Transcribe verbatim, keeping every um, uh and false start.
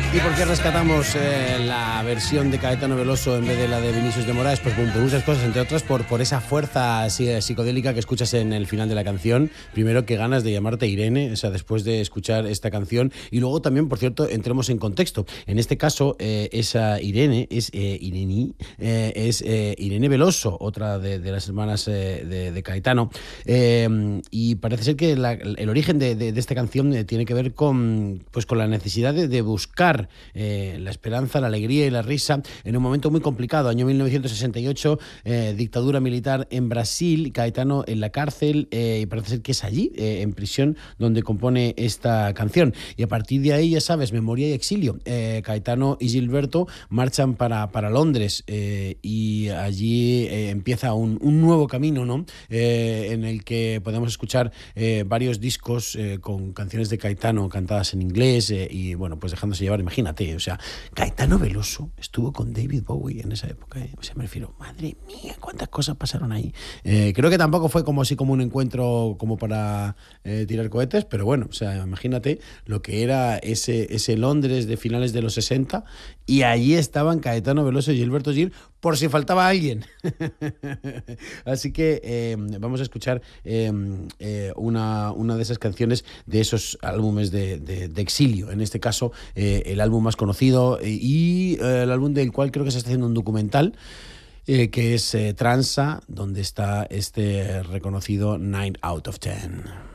¿Y por qué rescatamos eh, la versión de Caetano Veloso en vez de la de Vinicius de Moraes? Pues por muchas cosas, entre otras por, por esa fuerza psicodélica que escuchas en el final de la canción. Primero, que ganas de llamarte Irene, o sea, después de escuchar esta canción. Y luego también, por cierto, entremos en contexto. En este caso, eh, esa Irene es eh, Irene, eh, es eh, Irene Veloso, otra de, de las hermanas eh, de, de Caetano. Eh, y parece ser que la, el origen de, de, de esta canción eh, tiene que ver con, pues, con la necesidad de, de buscar Eh, la esperanza, la alegría y la risa en un momento muy complicado. Año mil novecientos sesenta y ocho, eh, dictadura militar en Brasil, Caetano en la cárcel, eh, y parece ser que es allí, eh, en prisión, donde compone esta canción. Y a partir de ahí, ya sabes, memoria y exilio. Eh, Caetano y Gilberto marchan para, para Londres, eh, y allí eh, empieza un, un nuevo camino, ¿no? Eh, en el que podemos escuchar eh, varios discos eh, con canciones de Caetano cantadas en inglés, eh, y bueno, pues dejándose llevar. Imagínate, o sea, Caetano Veloso estuvo con David Bowie en esa época, ¿eh? O sea, me refiero, madre mía, cuántas cosas pasaron ahí. Eh, creo que tampoco fue como así como un encuentro como para eh, tirar cohetes, pero bueno, o sea, imagínate lo que era ese, ese Londres de finales de los sesenta, y allí estaban Caetano Veloso y Gilberto Gil, por si faltaba alguien. Así que eh, vamos a escuchar eh, eh, una, una de esas canciones de esos álbumes de, de, de exilio. En este caso, eh, el álbum más conocido, eh, y eh, el álbum del cual creo que se está haciendo un documental, eh, que es eh, Tranza, donde está este reconocido nine out of ten.